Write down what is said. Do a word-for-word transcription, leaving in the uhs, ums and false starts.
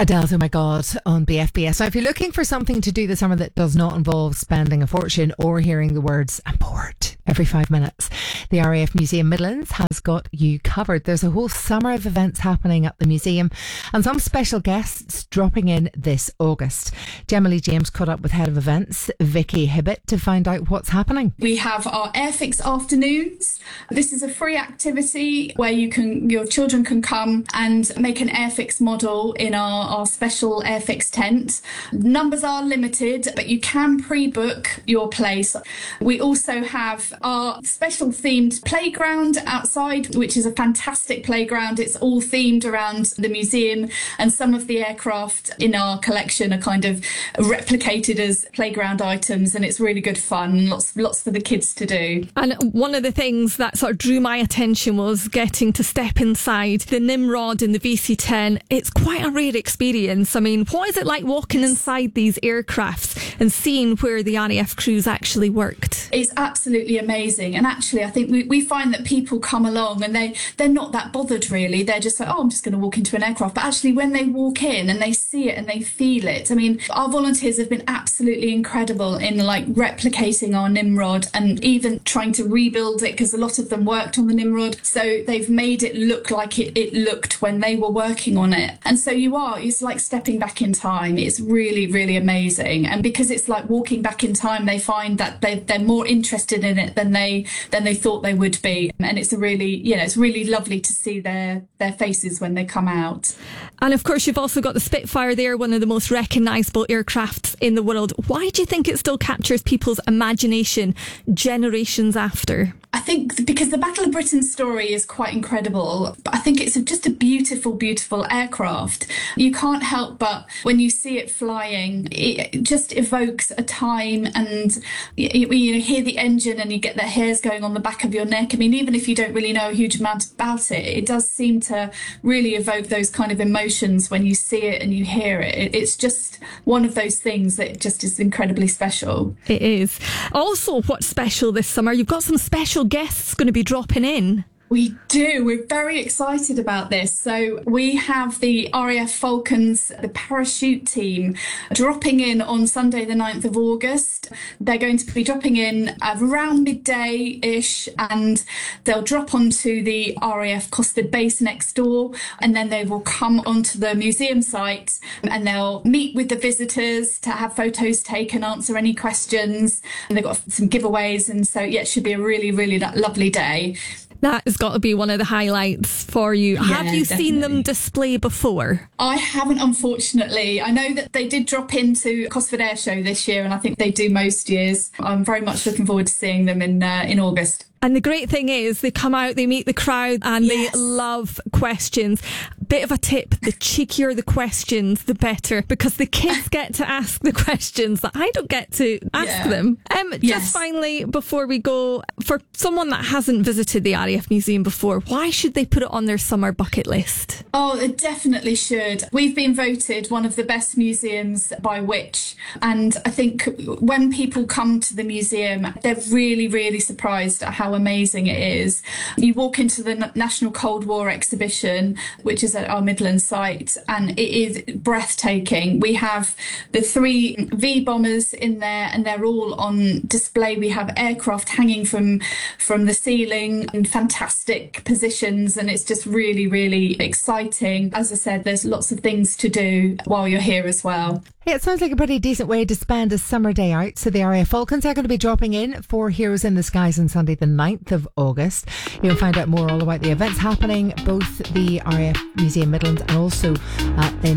Adele's Oh My God on B F B S. Now, if you're looking for something to do this summer that does not involve spending a fortune or hearing the words "I'm bored" every five minutes, the R A F Museum Midlands has got you covered. There's a whole summer of events happening at the museum and some special guests dropping in this August. Gemma Lee James caught up with Head of Events Vicky Hibbett to find out what's happening. We have our Airfix afternoons. This is a free activity where you can, your children can come and make an Airfix model in our, our special Airfix tent. Numbers are limited, but you can pre-book your place. We also have our special themed playground outside, which is a fantastic playground. It's all themed around the museum, and some of the aircraft in our collection are kind of replicated as playground items, and it's really good fun. Lots, lots for the kids to do. And one of the things that sort of drew my attention was getting to step inside the Nimrod in the V C ten. It's quite a rare experience. I mean, what is it like walking inside these aircrafts and seeing where the R A F crews actually worked? It's absolutely amazing. And actually, I think we, we find that people come along and they, they're not that bothered really. They're just like, oh, I'm just going to walk into an aircraft. But actually, when they walk in and they see it and they feel it, I mean, our volunteers have been absolutely incredible in like replicating our Nimrod and even trying to rebuild it, because a lot of them worked on the Nimrod. So they've made it look like it, it looked when they were working on it. And so you are, it's like stepping back in time. It's really, really amazing. And because it's like walking back in time, they find that they, they're more interested in it than they than they thought they would be. And it's a really, you know, it's really lovely to see their, their faces when they come out. And of course, you've also got the Spitfire there, one of the most recognisable aircrafts in the world. Why do you think it still captures people's imagination generations after? I think because the Battle of Britain story is quite incredible. But I think it's just a beautiful, beautiful aircraft. You can't help but, when you see it flying, it just evokes a time, and you, you hear the engine and you get the hairs going on the back of your neck. I mean, even if you don't really know a huge amount about it, it does seem to really evoke those kind of emotions when you see it and you hear it. It's just one of those things that just is incredibly special. It is. Also, what's special this summer, you've got some special guests going to be dropping in. We do. We're very excited about this. So we have the R A F Falcons, the parachute team, dropping in on Sunday the ninth of August. They're going to be dropping in around midday-ish, and they'll drop onto the R A F Cosford base next door, and then they will come onto the museum site and they'll meet with the visitors to have photos taken, answer any questions. And they've got some giveaways, and so yeah, it should be a really, really lovely day. That has got to be one of the highlights for you. Yeah, Have you definitely. seen them display before? I haven't, unfortunately. I know that they did drop into Cosford Air Show this year, and I think they do most years. I'm very much looking forward to seeing them in uh, in August. And the great thing is they come out, they meet the crowd, and Yes. they love questions. Bit of a tip, the cheekier the questions, the better, because the kids get to ask the questions that I don't get to ask Yeah. them. Um, Yes. Just finally, before we go, for someone that hasn't visited the R A F Museum before, why should they put it on their summer bucket list? Oh, it definitely should. We've been voted one of the best museums by Which, and I think when people come to the museum, they're really, really surprised at how amazing it is. You walk into the National Cold War exhibition, which is at our Midland site, and it is breathtaking. We have the three V bombers in there, and they're all on display. We have aircraft hanging from from the ceiling in fantastic positions, and it's just really, really exciting. As I said, there's lots of things to do while you're here as well. Yeah, it sounds like a pretty decent way to spend a summer day out. So the R A F Falcons are going to be dropping in for Heroes in the Skies on Sunday the ninth of August. You can find out more all about the events happening, both the R A F Museum Midlands and also at the